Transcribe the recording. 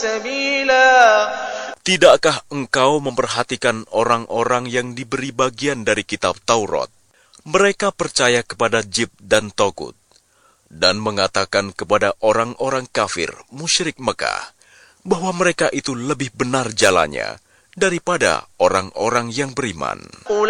سبيلا. Tidakkah engkau memperhatikan orang-orang yang diberi bagian dari kitab Taurat? Mereka percaya kepada Jibt dan Togut, dan mengatakan kepada orang-orang kafir, musyrik Mekah, bahwa mereka itu lebih benar jalannya daripada orang-orang yang beriman.